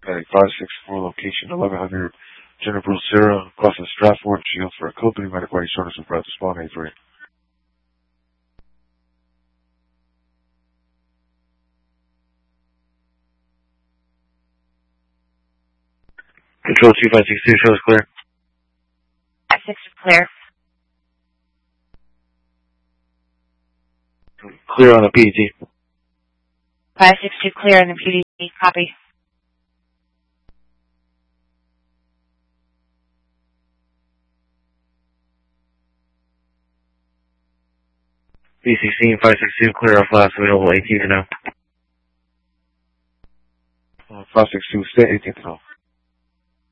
at a 564 location, 1100 General Bruce Sarah, crossing Stratford, Shields for a code 3 medical ready service and breath to spawn A3. Control 2562, show is clear. 6 is clear. Clear on the PET. 562 clear on the PDT. Copy. B16 562 clear off last available 18 to know. 562 stay 18 to know.